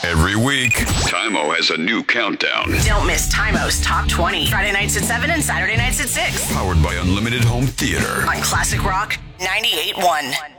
Every week, Tymo has a new countdown. Don't miss Tymo's Top 20. Friday nights at 7 and Saturday nights at 6. Powered by Unlimited Home Theater. On Classic Rock 98.1.